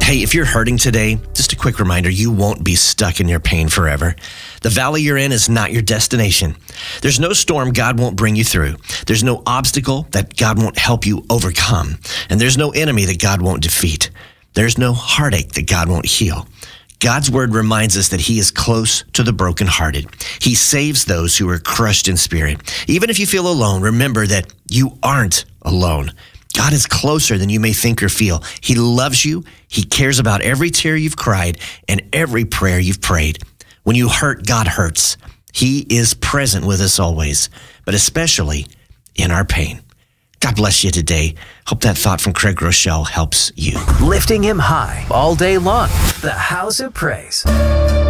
Hey, if you're hurting today, just a quick reminder, you won't be stuck in your pain forever. The valley you're in is not your destination. There's no storm God won't bring you through. There's no obstacle that God won't help you overcome. And there's no enemy that God won't defeat. There's no heartache that God won't heal. God's word reminds us that he is close to the brokenhearted. He saves those who are crushed in spirit. Even if you feel alone, remember that you aren't alone. God is closer than you may think or feel. He loves you. He cares about every tear you've cried and every prayer you've prayed. When you hurt, God hurts. He is present with us always, but especially in our pain. God bless you today. Hope that thought from Craig Groeschel helps you. Lifting him high all day long. The House of Praise.